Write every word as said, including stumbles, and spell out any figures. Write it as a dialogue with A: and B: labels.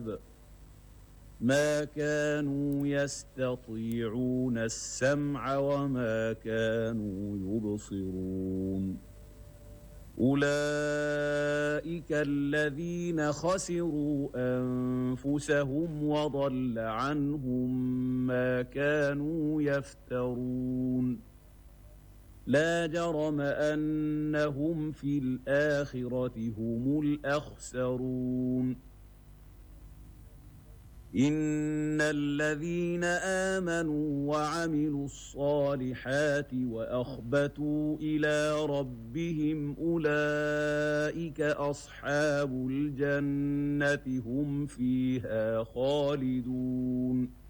A: الكتاب ما كانوا يستطيعون السمع وما كانوا يبصرون أولئك الذين خسروا أنفسهم وضل عنهم ما كانوا يفترون لا جرم أنهم في الآخرة هم الأخسرون إن الذين آمنوا وعملوا الصالحات وأخبتوا إلى ربهم أولئك أصحاب الجنة هم فيها خالدون